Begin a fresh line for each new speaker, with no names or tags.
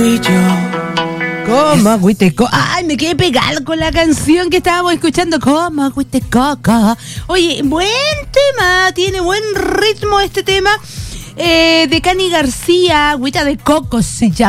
Como agüita y coco. Ay, me quedé pegada con la canción que estábamos escuchando. Como agüita y coco. Oye, buen tema. Tiene buen ritmo este tema. De Cani García. Agüita de coco se llama.